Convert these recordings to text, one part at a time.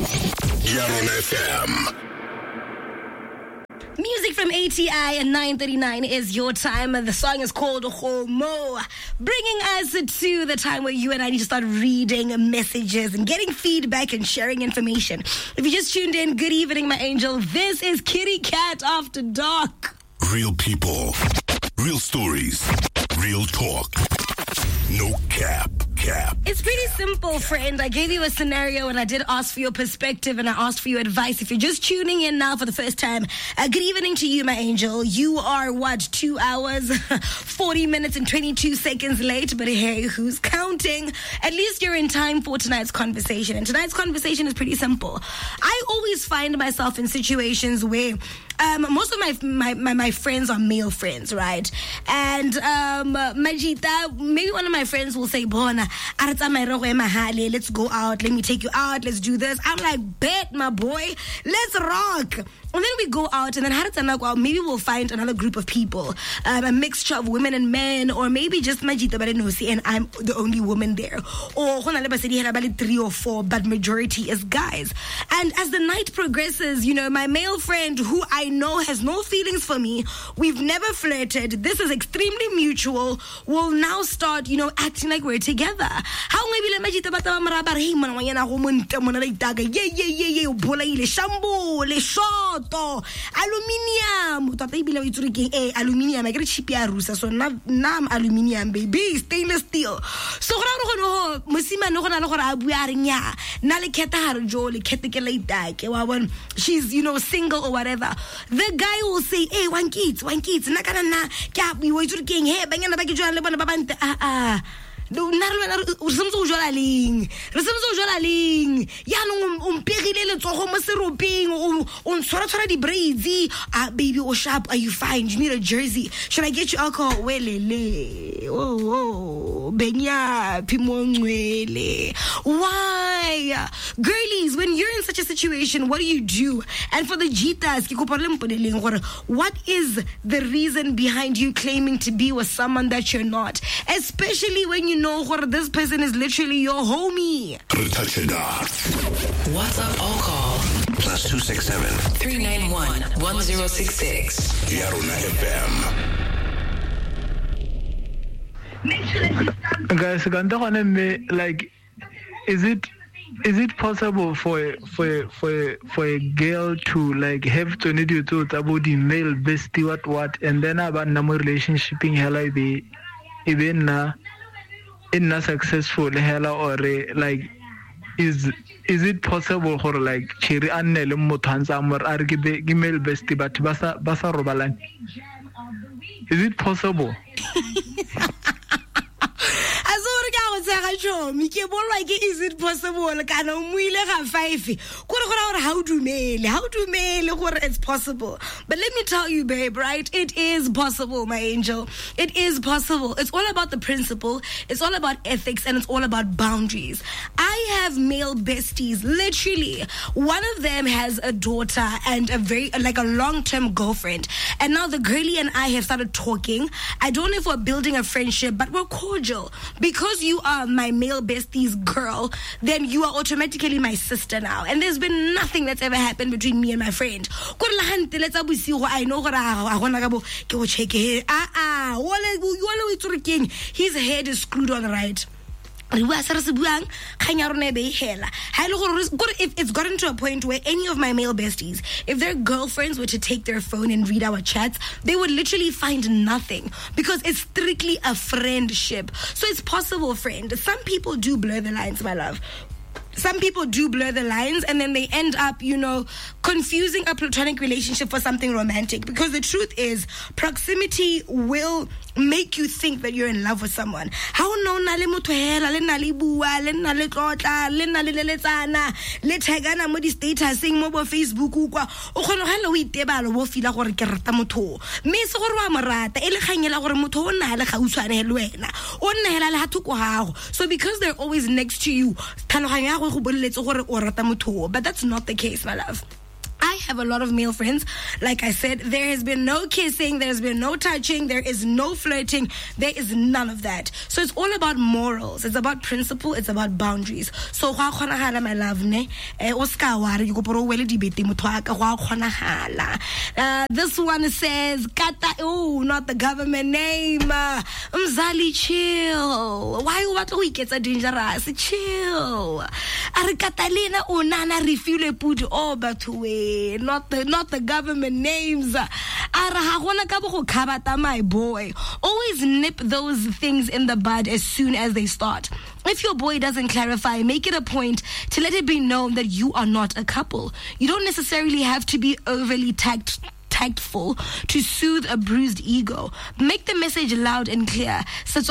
Yarona FM. Music from ATI at 9:39 is your time. The song is called Homo, bringing us to the time where you and I need to start reading messages and getting feedback and sharing information. If you just tuned in, good evening, my angel. This is Kitty Cat After Dark. Real people, real stories, real talk. No cap. It's pretty simple, friend. I gave you a scenario and I did ask for your perspective and I asked for your advice. If you're just tuning in now for the first time, good evening to you, my angel. You are, 2 hours, 40 minutes and 22 seconds late, but hey, who's counting? At least you're in time for tonight's conversation. And tonight's conversation is pretty simple. I always find myself in situations where most of my friends are male friends, right? And Majita, maybe one of my friends will say, Bona, let's go out, let me take you out, let's do this. I'm like, bet, my boy, let's rock. And then we go out, and then maybe we'll find another group of people, a mixture of women and men, or maybe just Majita Barenosi, and I'm the only woman there. Or 3 or 4, but majority is guys. And as the night progresses, you know, my male friend, who I know has no feelings for me, we've never flirted, this is extremely mutual, will now start, you know, acting like we're together. How maybe let Majita Batamarabar, hey, aluminium aluminium I get cheap rusa so now aluminium baby stainless steel so musima no gona le gore a bua reng ya na le kheta ha re jo le khete ke le itake wa bona she's, you know, single or whatever. The guy will say, hey, one kids na kana na kya bua itsekeng he banyana ba ke jwa le bona ba bante re semtse o jwala leng yaanong o mpegile letsogo mo seropeng o ntshwara di braids. Baby, o sharp, are you fine? Do you need a jersey? Should I get you alcohol? Welele benya pimongwele. Why? Girlies, when you're in such a situation, what do you do? And for the jitas, what is the reason behind you claiming to be with someone that you're not? Especially when you know this person is literally your homie. WhatsApp all call +267 391 1066. Yarona FM. Guys, like, is it possible for a girl to like have to need you to about the male bestie what and then about number relationshiping hella be even in a successful hella or like is it possible for like chiri annele mothansa amor argibe gimel besti but basa robalan? Is it possible? Is it possible? How do it's possible? But let me tell you, babe, right? It is possible, my angel. It is possible. It's all about the principle. It's all about ethics, and it's all about boundaries. I have male besties. Literally, one of them has a daughter and a long-term girlfriend. And now the girlie and I have started talking. I don't know if we're building a friendship, but we're cordial. Because you are my male bestie's girl, then you are automatically my sister now. And there's been nothing that's ever happened between me and my friend. I know his head is screwed on right. If it's gotten to a point where any of my male besties, if their girlfriends were to take their phone and read our chats, they would literally find nothing because it's strictly a friendship. So it's possible, friend. Some people do blur the lines, my love. Some people do blur the lines and then they end up, you know, confusing a platonic relationship for something romantic. Because the truth is, proximity will make you think that you're in love with someone. How no na le motho hela le na le bua le na le tlotla le na le leletsana le tagana mo di statusing mo bo Facebook kwa o khona hela o itebala bo fila gore ke rata motho me se gore wa morata e le khanyela gore motho o na le gautshwane le wena o nna hela le hathuko hago. So because they're always next to you, tlhaloganya ya go boleletse gore o rata motho, but that's not the case, my love. I have a lot of male friends. Like I said, there has been no kissing, there's been no touching, there is no flirting, there is none of that. So it's all about morals, it's about principle, it's about boundaries. So my love, this one says, not the government name. Mzali, chill. Why you want to get a dangerous? Chill. Arikatalina unana refuel put over to way. Not the government names. My boy. Always nip those things in the bud as soon as they start. If your boy doesn't clarify, make it a point to let it be known that you are not a couple. You don't necessarily have to be overly tactful to soothe a bruised ego. Make the message loud and clear.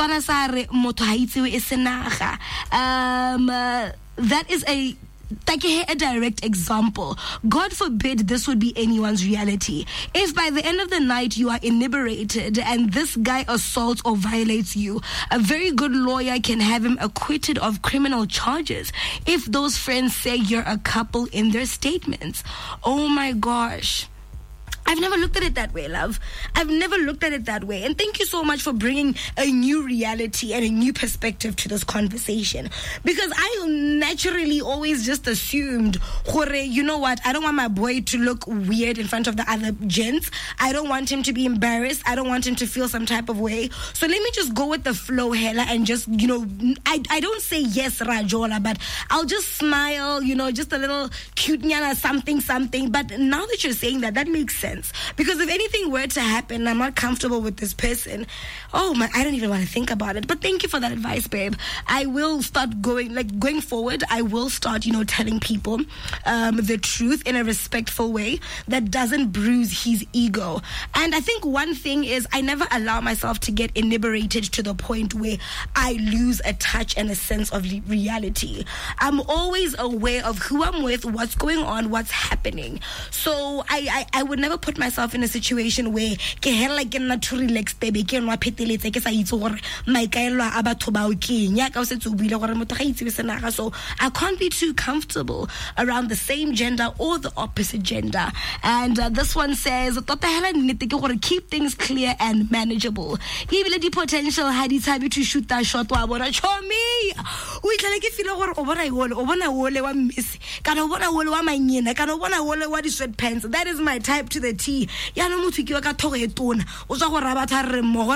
That is a direct example. God forbid this would be anyone's reality. If by the end of the night you are inebriated and this guy assaults or violates you, a very good lawyer can have him acquitted of criminal charges if those friends say you're a couple in their statements. Oh my gosh. I've never looked at it that way, love. I've never looked at it that way. And thank you so much for bringing a new reality and a new perspective to this conversation. Because I naturally always just assumed, you know what, I don't want my boy to look weird in front of the other gents. I don't want him to be embarrassed. I don't want him to feel some type of way. So let me just go with the flow, Hella, and just, I don't say yes, Rajola, but I'll just smile, just a little cute nyana, something. But now that you're saying that makes sense. Because if anything were to happen, I'm not comfortable with this person. Oh my, I don't even want to think about it. But thank you for that advice, babe. I will start going forward. I will start, telling people the truth in a respectful way that doesn't bruise his ego. And I think one thing is I never allow myself to get inebriated to the point where I lose a touch and a sense of reality. I'm always aware of who I'm with, what's going on, what's happening. So I would never put myself in a situation where ke hela ke nna to relax tebe ke nwa pheteletse ke sa itse gore maikaelwa a batho ba o keng ya ka o setse o buile gore motho ga itse senaga. So I can't be too comfortable around the same gender or the opposite gender. And this one says tota hela nnete ke gore keep things clear and manageable. Ebile di potential ha di tshabe to shoot that shot wa bona chomi o itlale ke feel gore o bona wole wa miss kana o bona wole wa manyena kana o bona wole wa di sweatpants. That is my type to the T. Ya no motho ke ka thogo e tona o tswa go rabatha re mmogo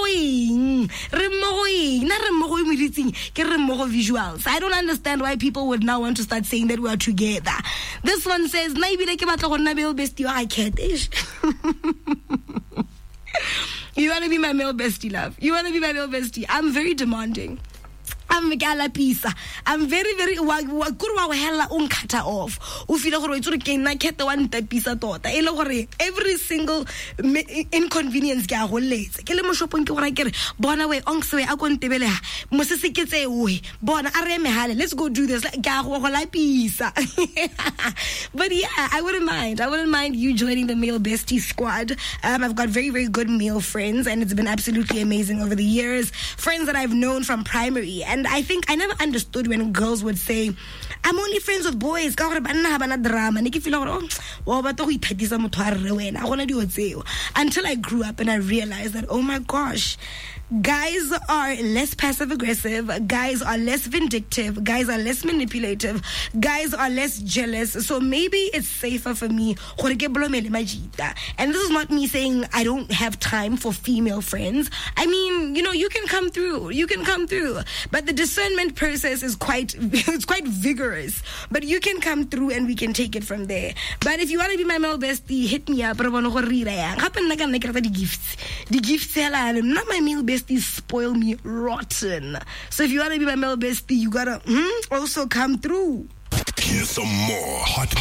meditsing ke re mmogo visuals. I don't understand why people would now want to start saying that we are together. This one says na ibile ke batla go nna male bestie wa Ketish. You want to be my male bestie, love? You want to be my male bestie? I'm very demanding. I'm galapisa. I'm very kurwa hella unkata off. O feel gore itse ke nna kete one tapisa tota. E le gore every single inconvenience ga go letse. Ke le mo shopong ke gore kere bona we onkswe a go ntebele mo se se ketse we. Bona a re mehale. Let's go do this. Ga go lapisa. But yeah, I wouldn't mind you joining the male bestie squad. I've got very, very good male friends and it's been absolutely amazing over the years. Friends that I've known from primary. And I think I never understood when girls would say, I'm only friends with boys. Until I grew up and I realized that, oh my gosh, guys are less passive aggressive, guys are less vindictive, guys are less manipulative, guys are less jealous. So maybe it's safer for me. And this is not me saying I don't have time for female friends. I mean, you can come through. But the discernment process is quite vigorous. But you can come through and we can take it from there. But if you want to be my male bestie, hit me up. The gifts, not my male besties spoil me rotten. So if you want to be my male bestie, you gotta also come through. Here's some more hot